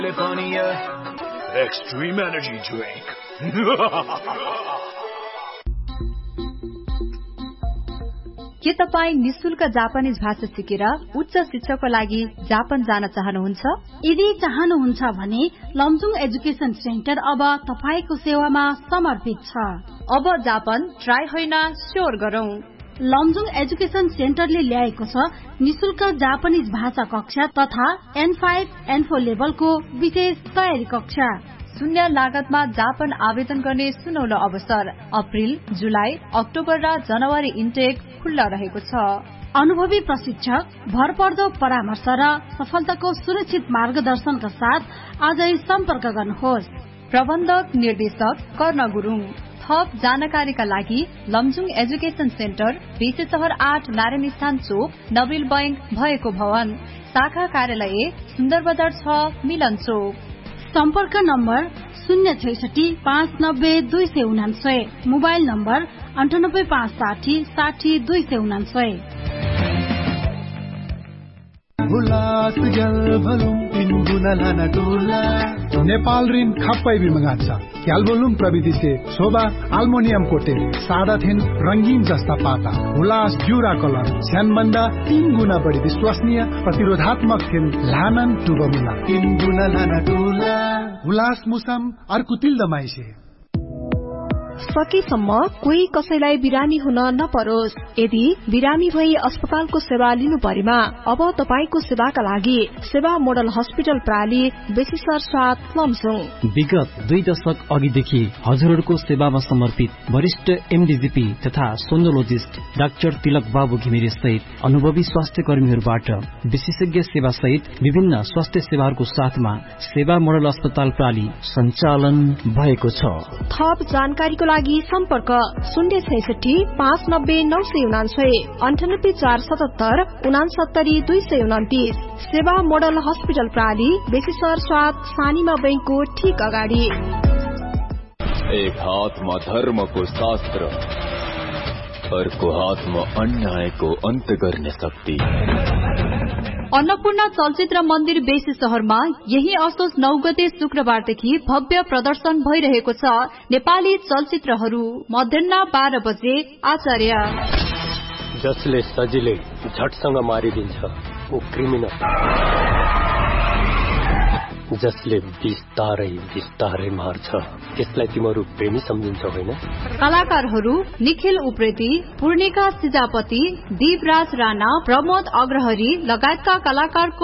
Extreme energy drink. के तपाई निशुल्क जापानिज भाषा सिकेर उच्च शिक्षाको लागि जापान जान चाहनुहुन्छ? यदि चाहनुहुन्छ भने लमजुङ एजुकेशन सेन्टर अब तपाईको सेवामा समर्पित छ। अब जापान ट्राई होइन स्योर गरौं। लमजुङ एजुकेशन सेन्टरले ल्याएको छ निशुल्क जापानिज भाषा कक्षा तथा N5, N4 लेभलको विशेष तयारी कक्षा। शून्य लागतमा जापान आवेदन गर्ने सुनौलो अवसर। अप्रिल, जुलाई, अक्टोबर र जनवरी इन्टेक खुल्ला रहेको छ। अनुभवी प्रशिक्षक, भरपर्दो परामर्श र सफलताको सुरक्षित मार्गदर्शनका साथ आजै सम्पर्क गर्नुहोस्। प्रबन्धक निर्देशक कर्ण गुरुङ। थप जानकारीका लागि लमजुङ एजुकेशन सेन्टर बेसी सहर 8 नारायण स्थान चोक नबिल बैंक भएको भवन, शाखा कार्यालय सुन्दर बजार 6 मिलन चोक। सम्पर्क नम्बर 066-590-299, मोबाइल नम्बर 98-560-60-299। नेपाल ऋण खप्पै बिमगान छ। क्यालबोलुम प्रविधि से शोभा अल्मोनियम कोटेड सादा थिन रंगीन जस्ता पाता हुलास ज्यूरा कलर स्यानभन्दा 3 गुना बढी विश्वसनीय प्रतिरोधात्मक थिन लानन टुबमुला 3 गुना लाना टुला हुलास मुसम अर्कुतिल दमाइसे। सकेसम्म कोही कसैलाई बिरामी हुन नपरोस्। यदि बिरामी भई अस्पतालको सेवा लिनु परेमा अब तपाईको सेवाका लागि सेवा मोडल हस्पिटल प्राली बेसिसर 7 लमजुङ। विगत 2 दशक अघिदेखि हजुरहरूको सेवामा समर्पित वरिष्ठ एमडीजीपी तथा सोन्डोलोजिस्ट डाक्टर तिलक बाबु घिमिरे सहित अनुभवी स्वास्थ्य कर्मीहरूबाट विशेषज्ञ सेवा सहित विभिन्न स्वास्थ्य सेवाहरूको साथमा सेवा मोडल अस्पताल प्राली सञ्चालन भएको छ। थप जानकारीको लागि सम्पर्क 066-590-999, 98-477-69-229। सेवा मोडल हस्पिटल प्राली बेसिसर 7 सानीमा बैंकको ठीक अगाडि। एक हातमा धर्मको शास्त्र, अर्को हातमा अन्यायको अन्त गर्ने शक्ति। अन्नपूर्ण चलचित्र मन्दिर बेसी सहरमा यही असोज 9 गते शुक्रबारदेखि भव्य प्रदर्शन भइरहेको छ। नेपाली चलचित्रहरू मध्याह 12 बजे। आचार्य जसले सजिलै झटसँग मारिदिन्छ ऊ क्रिमिनल, जसले बिस्तारै मार्छ त्यसलाई तिमीहरू प्रेमी सम्झिन्छ होइन? कलाकारहरू निखिल उप्रेती, पूर्णिका सिजापति, दीपराज राणा, प्रमोद अग्रहरी लगायतका कलाकारको